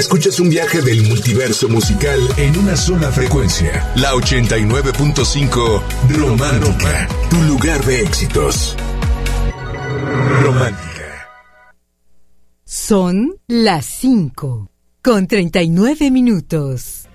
Escuchas un viaje del multiverso musical en una sola frecuencia. La 89.5 Romántica, tu lugar de éxitos. Romántica. Son las 5:39.